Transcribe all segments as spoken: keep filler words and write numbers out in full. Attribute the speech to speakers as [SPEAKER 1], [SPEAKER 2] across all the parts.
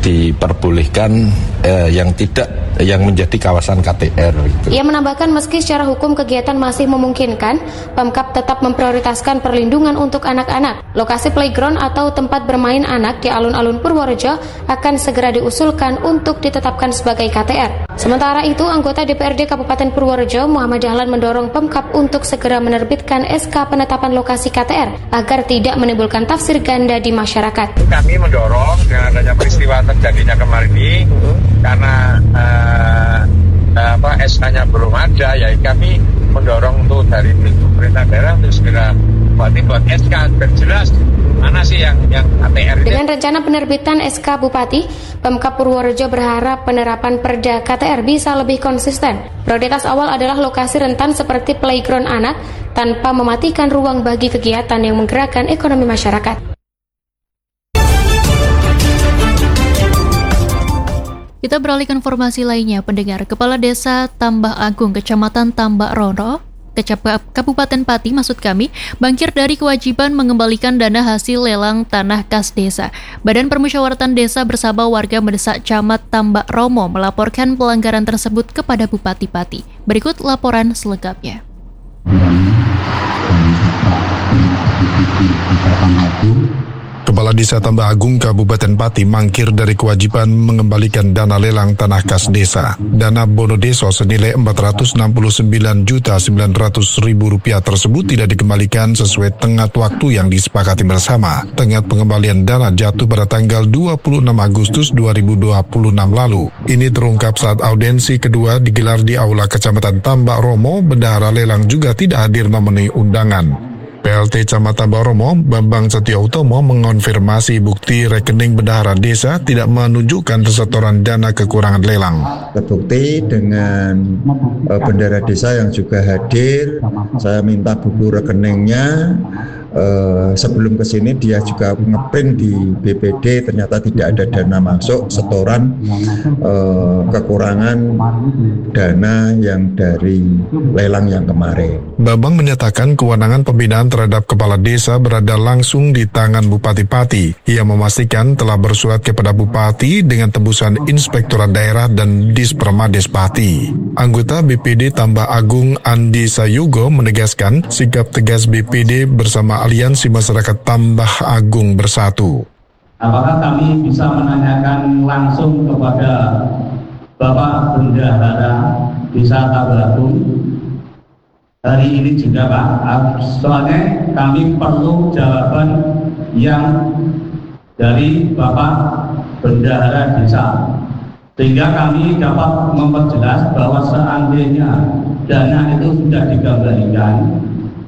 [SPEAKER 1] diperbolehkan eh, yang tidak yang menjadi kawasan K T R. Gitu.
[SPEAKER 2] Ia menambahkan meski secara hukum kegiatan masih memungkinkan, Pemkab tetap memprioritaskan perlindungan untuk anak-anak. Lokasi playground atau tempat bermain anak di alun-alun Purworejo akan segera diusulkan untuk ditetapkan sebagai K T R. Sementara itu, anggota D P R D Kabupaten Purworejo Muhammad Dahlan mendorong Pemkab untuk segera menerbitkan S K penetapan lokasi K T R agar tidak menimbulkan tafsir ganda di masyarakat.
[SPEAKER 3] Kami mendorong dengan adanya peristiwa terjadinya kemarin ini karena uh, apa S K-nya belum ada, ya kami mendorong untuk dari pemerintah daerah untuk segera buat buat S K berjelas mana sih yang yang K T R.
[SPEAKER 2] Dengan rencana penerbitan S K Bupati, Pemkab Purworejo berharap penerapan Perda K T R bisa lebih konsisten. Prioritas awal adalah lokasi rentan seperti playground anak tanpa mematikan ruang bagi kegiatan yang menggerakkan ekonomi masyarakat.
[SPEAKER 4] Kita beralih ke informasi lainnya, pendengar. Kepala Desa Tambak Agung, Kecamatan Tambak Roro, Kabupaten Pati maksud kami, bangkit dari kewajiban mengembalikan dana hasil lelang tanah kas desa. Badan Permusyawaratan Desa bersama warga mendesak Camat Tambak Romo melaporkan pelanggaran tersebut kepada Bupati Pati. Berikut laporan selengkapnya.
[SPEAKER 5] Kepala Desa Tambak Agung Kabupaten Pati mangkir dari kewajiban mengembalikan dana lelang tanah kas desa. Dana bono desa senilai empat ratus enam puluh sembilan juta sembilan ratus ribu rupiah tersebut tidak dikembalikan sesuai tenggat waktu yang disepakati bersama. Tenggat pengembalian dana jatuh pada tanggal dua puluh enam Agustus dua ribu dua puluh enam lalu. Ini terungkap saat audiensi kedua digelar di Aula Kecamatan Tambak Romo. Bendahara lelang juga tidak hadir memenuhi undangan. P L T Camat Tambak Romo, Bambang Setiautomo mengonfirmasi bukti rekening bendahara desa tidak menunjukkan setoran dana kekurangan lelang.
[SPEAKER 6] Terbukti dengan uh, bendahara desa yang juga hadir, saya minta buku rekeningnya. Uh, sebelum ke sini dia juga ngeprint di B P D, ternyata tidak ada dana masuk setoran uh, kekurangan dana yang dari lelang yang kemarin.
[SPEAKER 5] Bambang menyatakan kewenangan pembinaan terhadap kepala desa berada langsung di tangan Bupati Pati. Ia memastikan telah bersurat kepada Bupati dengan tembusan Inspektorat Daerah dan Dispermades Pati. Anggota B P D Tambak Agung Andi Sayugo menegaskan sikap tegas B P D bersama Aliansi Masyarakat Tambak Agung Bersatu.
[SPEAKER 7] Apakah kami bisa menanyakan langsung kepada Bapak Bendahara Desa Tambak Agung hari ini juga Pak? Soalnya kami perlu jawaban yang dari Bapak Bendahara Desa, sehingga kami dapat memperjelas bahwa seandainya dana itu sudah dikembalikan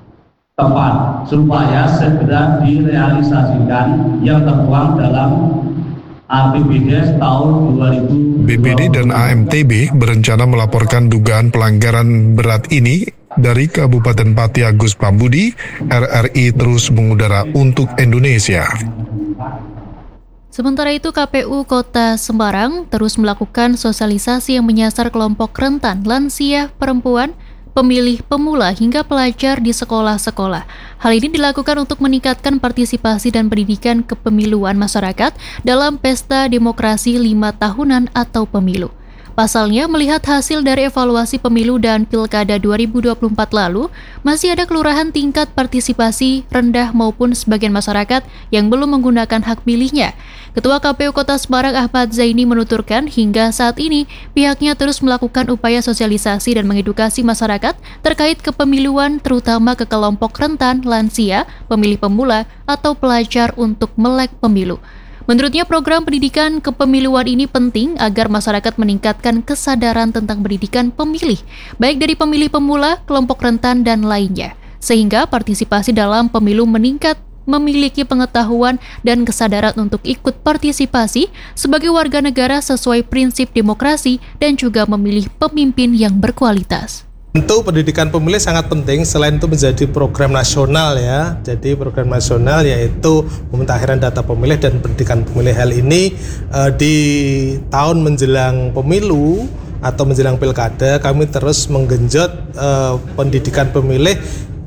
[SPEAKER 7] tepat supaya segera direalisasikan yang tertuang dalam A P B D tahun dua ribu dua puluh.
[SPEAKER 5] B P D dan A M T B berencana melaporkan dugaan pelanggaran berat ini dari Kabupaten Pati. Agus Pambudi, R R I terus mengudara untuk Indonesia.
[SPEAKER 4] Sementara itu, K P U Kota Semarang terus melakukan sosialisasi yang menyasar kelompok rentan, lansia, perempuan, pemilih pemula hingga pelajar di sekolah-sekolah. Hal ini dilakukan untuk meningkatkan partisipasi dan pendidikan kepemiluan masyarakat dalam pesta demokrasi lima tahunan atau pemilu. Pasalnya, melihat hasil dari evaluasi pemilu dan pilkada dua ribu dua puluh empat lalu, masih ada kelurahan tingkat partisipasi rendah maupun sebagian masyarakat yang belum menggunakan hak pilihnya. Ketua K P U Kota Semarang Ahmad Zaini menuturkan hingga saat ini pihaknya terus melakukan upaya sosialisasi dan mengedukasi masyarakat terkait kepemiluan terutama ke kelompok rentan, lansia, pemilih pemula, atau pelajar untuk melek pemilu. Menurutnya program pendidikan kepemiluan ini penting agar masyarakat meningkatkan kesadaran tentang pendidikan pemilih, baik dari pemilih pemula, kelompok rentan, dan lainnya, sehingga partisipasi dalam pemilu meningkat, memiliki pengetahuan dan kesadaran untuk ikut partisipasi sebagai warga negara sesuai prinsip demokrasi dan juga memilih pemimpin yang berkualitas.
[SPEAKER 8] Tentu pendidikan pemilih sangat penting, selain itu menjadi program nasional ya. Jadi program nasional yaitu pemutakhiran data pemilih dan pendidikan pemilih. Hal ini eh, di tahun menjelang pemilu atau menjelang pilkada kami terus menggenjot eh, pendidikan pemilih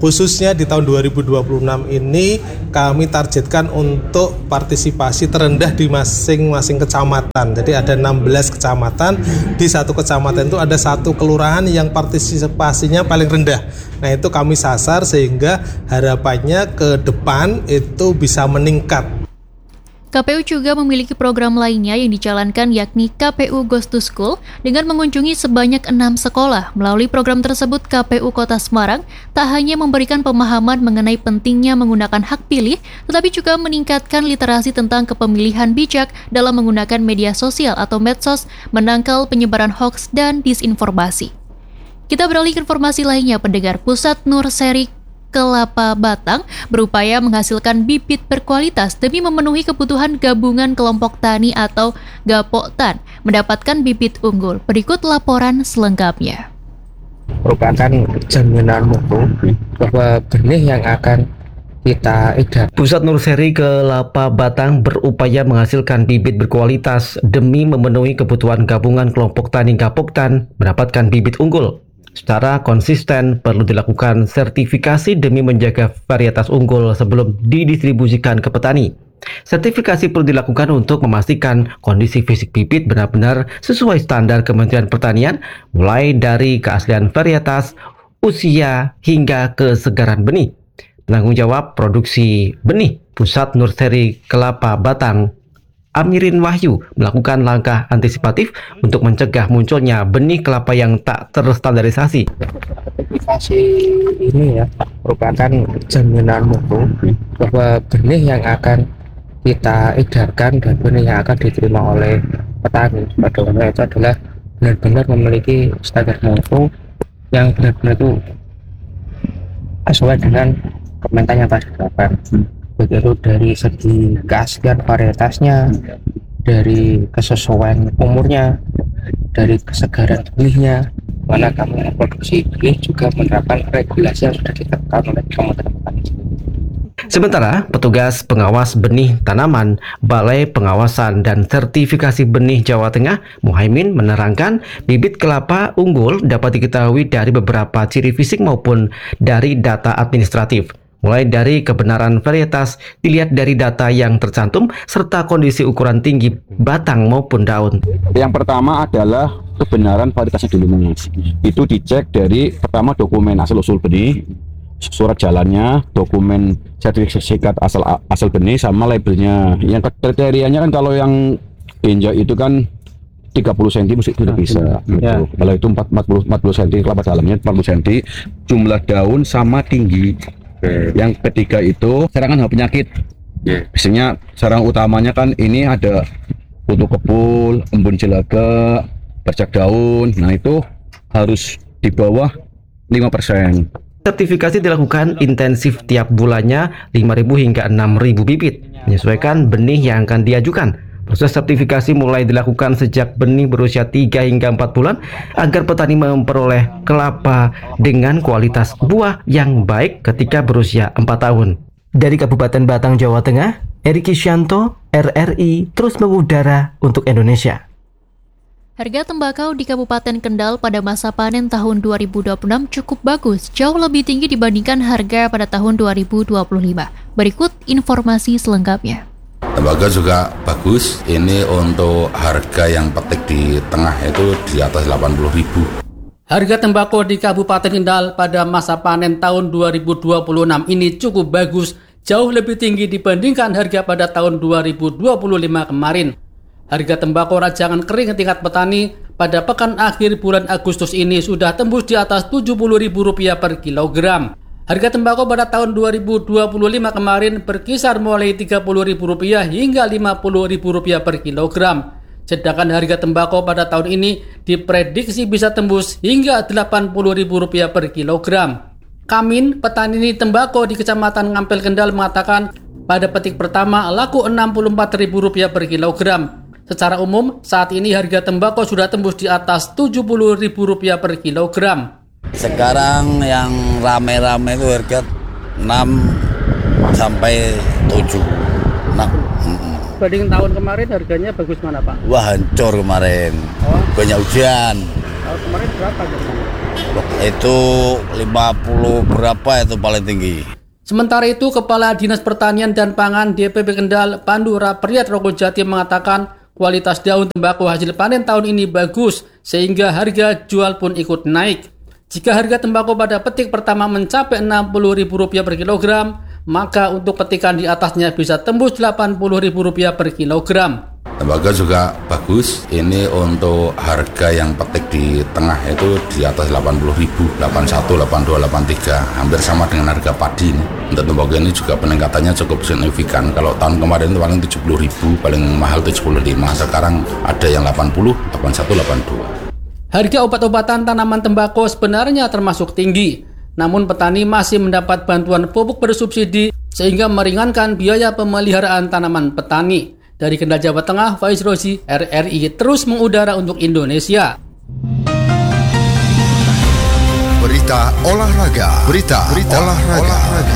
[SPEAKER 8] khususnya di tahun dua ribu dua puluh enam ini kami targetkan untuk partisipasi terendah di masing-masing kecamatan. Jadi ada enam belas kecamatan, di satu kecamatan itu ada satu kelurahan yang partisipasinya paling rendah. Nah itu kami sasar sehingga harapannya ke depan itu bisa meningkat.
[SPEAKER 4] K P U juga memiliki program lainnya yang dijalankan yakni K P U Goes to School dengan mengunjungi sebanyak enam sekolah. Melalui program tersebut, K P U Kota Semarang tak hanya memberikan pemahaman mengenai pentingnya menggunakan hak pilih, tetapi juga meningkatkan literasi tentang kepemilihan bijak dalam menggunakan media sosial atau medsos, menangkal penyebaran hoaks dan disinformasi. Kita beralih ke informasi lainnya, pendengar. Pusat Nurseri Kelapa Batang berupaya menghasilkan bibit berkualitas demi memenuhi kebutuhan gabungan kelompok tani atau Gapoktan mendapatkan bibit unggul. Berikut laporan selengkapnya.
[SPEAKER 9] Merupakan jaminan mutu bahwa benih yang akan kita edar. Pusat Nurseri Kelapa Batang berupaya menghasilkan bibit berkualitas demi memenuhi kebutuhan gabungan kelompok tani Gapoktan mendapatkan bibit unggul. Secara konsisten perlu dilakukan sertifikasi demi menjaga varietas unggul sebelum didistribusikan ke petani. Sertifikasi perlu dilakukan untuk memastikan kondisi fisik bibit benar-benar sesuai standar Kementerian Pertanian, mulai dari keaslian varietas, usia, hingga kesegaran benih. Penanggung jawab produksi benih Pusat Nurseri Kelapa Batang, Amirin Wahyu, melakukan langkah antisipatif untuk mencegah munculnya benih kelapa yang tak terstandarisasi. Sertifikasi ini ya merupakan jaminan mutu bahwa benih yang akan kita edarkan dan benih yang akan diterima oleh petani pada umumnya itu adalah benar-benar memiliki standar mutu yang benar-benar itu sesuai dengan Kementerian yang tadi ditetapkan. Begitu dari segi keaslian varietasnya, dari kesesuaian umurnya, dari kesegaran benihnya, mana kami memproduksi benih juga menerapkan regulasi yang sudah ditetapkan oleh Kementerian Pertanian.
[SPEAKER 10] Sementara petugas pengawas benih tanaman Balai Pengawasan dan Sertifikasi Benih Jawa Tengah, Muhaimin, menerangkan bibit kelapa unggul dapat diketahui dari beberapa ciri fisik maupun dari data administratif. Mulai dari kebenaran varietas dilihat dari data yang tercantum serta kondisi ukuran tinggi batang maupun daun.
[SPEAKER 11] Yang pertama adalah kebenaran varietasnya dulu, Mas. Itu dicek dari pertama dokumen asal usul benih, surat jalannya, dokumen sertifikat asal asal benih sama labelnya. Yang kriterianya kan kalau yang benjak itu kan tiga puluh sentimeter sudah bisa. Gitu. Ya. Kalau itu empat puluh sentimeter kelapa dalamnya empat puluh sentimeter, jumlah daun sama tinggi. Okay. Yang ketiga itu serangan hama penyakit. Yeah. Biasanya sarang utamanya kan ini ada kutu kepul, embun jelaga, bercak daun. Nah itu harus di bawah lima persen.
[SPEAKER 10] Sertifikasi dilakukan intensif tiap bulannya lima ribu hingga enam ribu bibit, menyesuaikan benih yang akan diajukan. Proses sertifikasi mulai dilakukan sejak benih berusia tiga hingga empat bulan agar petani memperoleh kelapa dengan kualitas buah yang baik ketika berusia empat tahun. Dari Kabupaten Batang, Jawa Tengah, Eri Kisyanto, R R I, terus mengudara untuk Indonesia.
[SPEAKER 4] Harga tembakau di Kabupaten Kendal pada masa panen tahun dua ribu dua puluh enam cukup bagus, jauh lebih tinggi dibandingkan harga pada tahun dua ribu dua puluh lima. Berikut informasi selengkapnya.
[SPEAKER 12] Tembakau juga bagus, ini untuk harga yang petik di tengah itu di atas delapan puluh ribu.
[SPEAKER 13] Harga tembakau di Kabupaten Kendal pada masa panen tahun dua ribu dua puluh enam ini cukup bagus, jauh lebih tinggi dibandingkan harga pada tahun dua ribu dua puluh lima kemarin. Harga tembakau rajangan kering tingkat petani pada pekan akhir bulan Agustus ini sudah tembus di atas tujuh puluh ribu rupiah per kilogram. Harga tembakau pada tahun dua ribu dua puluh lima kemarin berkisar mulai tiga puluh ribu rupiah hingga lima puluh ribu rupiah per kilogram. Sedangkan harga tembakau pada tahun ini diprediksi bisa tembus hingga delapan puluh ribu rupiah per kilogram. Kamin, petani tembakau di Kecamatan Ngampel Kendal mengatakan pada petik pertama laku enam puluh empat ribu rupiah per kilogram. Secara umum, saat ini harga tembakau sudah tembus di atas tujuh puluh ribu rupiah per kilogram.
[SPEAKER 14] Sekarang yang rame-rame itu harga enam sampai tujuh. Nah,
[SPEAKER 13] banding tahun kemarin harganya bagus mana, Pak?
[SPEAKER 14] Wah, hancur kemarin. Oh. Banyak hujan.
[SPEAKER 13] Tahun kemarin berapa harganya?
[SPEAKER 14] Itu lima puluh berapa itu paling tinggi.
[SPEAKER 13] Sementara itu, Kepala Dinas Pertanian dan Pangan D P P Kendal, Pandu Rapriyat Rogojati mengatakan kualitas daun tembakau hasil panen tahun ini bagus sehingga harga jual pun ikut naik. Jika harga tembakau pada petik pertama mencapai enam puluh ribu rupiah per kilogram, maka untuk petikan di atasnya bisa tembus delapan puluh ribu rupiah per kilogram.
[SPEAKER 12] Tembakau juga bagus, ini untuk harga yang petik di tengah itu di atas delapan puluh ribu, delapan puluh satu, delapan puluh dua, delapan puluh tiga, hampir sama dengan harga padi ini. Untuk tembakau ini juga peningkatannya cukup signifikan. Kalau tahun kemarin itu paling tujuh puluh ribu, paling mahal tujuh puluh lima, sekarang ada yang delapan puluh, delapan puluh satu, delapan puluh dua.
[SPEAKER 13] Harga obat-obatan tanaman tembakau sebenarnya termasuk tinggi, namun petani masih mendapat bantuan pupuk bersubsidi sehingga meringankan biaya pemeliharaan tanaman petani. Dari Kendal, Jawa Tengah, Faiz Rozi, R R I terus mengudara untuk Indonesia.
[SPEAKER 15] Berita olahraga. Berita, Berita olahraga. olahraga.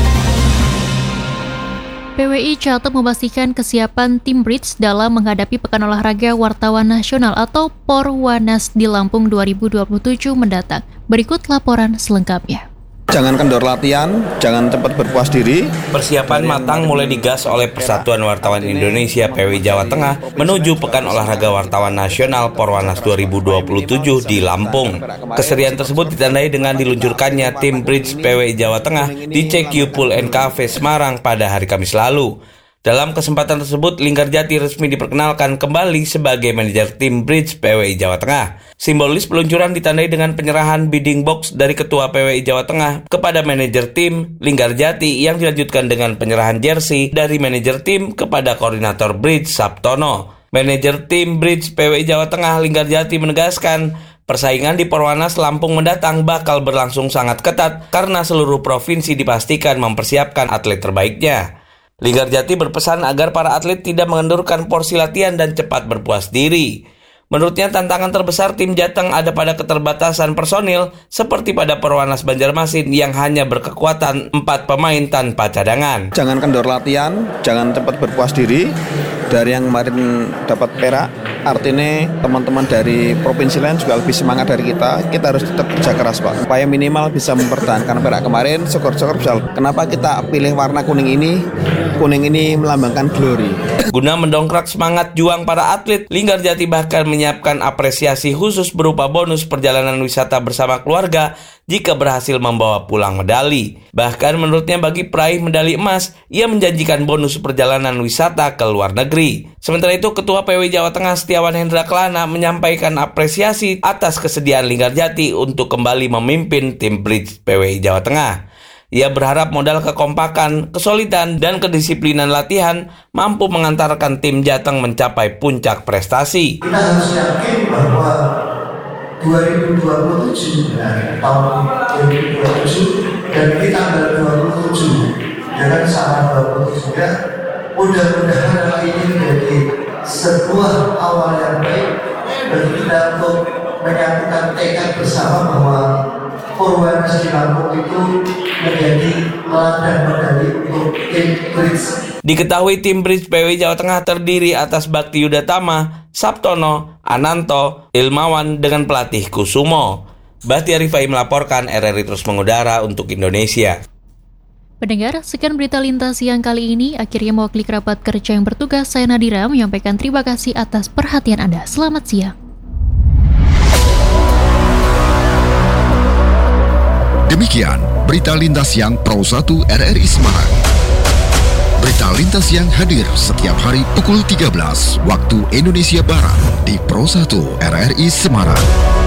[SPEAKER 4] P W I Catur memastikan kesiapan tim Bridge dalam menghadapi Pekan Olahraga Wartawan Nasional atau Porwanas di Lampung dua ribu dua puluh tujuh mendatang. Berikut laporan selengkapnya.
[SPEAKER 16] Jangan kendor latihan, jangan cepat berpuas diri.
[SPEAKER 17] Persiapan matang mulai digas oleh Persatuan Wartawan Indonesia P W I Jawa Tengah menuju Pekan Olahraga Wartawan Nasional Porwanas dua ribu dua puluh tujuh di Lampung. Keserian tersebut ditandai dengan diluncurkannya tim Bridge P W I Jawa Tengah di C Q Pool N Cafe Semarang pada hari Kamis lalu. Dalam kesempatan tersebut, Linggarjati resmi diperkenalkan kembali sebagai manajer tim Bridge P W I Jawa Tengah. Simbolis peluncuran ditandai dengan penyerahan bidding box dari Ketua P W I Jawa Tengah kepada manajer tim Linggarjati yang dilanjutkan dengan penyerahan jersey dari manajer tim kepada koordinator Bridge Sabtono. Manajer tim Bridge P W I Jawa Tengah Linggarjati menegaskan persaingan di Porwanas Lampung mendatang bakal berlangsung sangat ketat karena seluruh provinsi dipastikan mempersiapkan atlet terbaiknya. Linggarjati berpesan agar para atlet tidak mengendurkan porsi latihan dan cepat berpuas diri. Menurutnya tantangan terbesar tim Jateng ada pada keterbatasan personil seperti pada Porwanas Banjarmasin yang hanya berkekuatan empat pemain tanpa cadangan.
[SPEAKER 16] Jangan kendor latihan, jangan cepat berpuas diri. Dari yang kemarin dapat perak, artinya teman-teman dari provinsi lain juga lebih semangat dari kita. Kita harus tetap kerja keras, Pak, supaya minimal bisa mempertahankan perak kemarin. Syukur-syukur bisa. Kenapa kita pilih warna kuning ini? Kuning ini melambangkan glory.
[SPEAKER 17] Guna mendongkrak semangat juang para atlet, Linggarjati bahkan menyiapkan apresiasi khusus berupa bonus perjalanan wisata bersama keluarga jika berhasil membawa pulang medali. Bahkan menurutnya bagi peraih medali emas, ia menjanjikan bonus perjalanan wisata ke luar negeri. Sementara itu, Ketua P W I Jawa Tengah Setiawan Hendra Kelana menyampaikan apresiasi atas kesediaan Linggarjati untuk kembali memimpin tim Bridge P W I Jawa Tengah. Ia berharap modal kekompakan, kesolidan, dan kedisiplinan latihan mampu mengantarkan tim Jateng mencapai puncak prestasi.
[SPEAKER 18] Kita harus yakin bahwa dua ribu dua puluh tujuh, ya, tahun dua ribu dua puluh tujuh, dan di tanggal dua puluh tujuh, dengan sama dua puluh tujuh, ya, mudah-mudahan hal ini menjadi sebuah awal yang baik bagi kita untuk menyatukan tekad bersama bahwa Porwanas di Lampung itu menjadi teladan medali untuk tim Bridge.
[SPEAKER 17] Diketahui tim Bridge P W I Jawa Tengah terdiri atas Bakti Yudatama, Sabtono, Ananto, Ilmawan dengan pelatih Kusumo. Bahtiar Rifai melaporkan, R R I terus mengudara untuk Indonesia.
[SPEAKER 4] Pendengar, sekian berita lintas siang kali ini. Akhirnya mewakili kerabat kerja yang bertugas, saya Nadira menyampaikan terima kasih atas perhatian Anda. Selamat siang.
[SPEAKER 15] Demikian berita lintas siang Pro satu R R I Semarang. Berita lintas siang hadir setiap hari pukul tiga belas waktu Indonesia Barat di Pro satu R R I Semarang.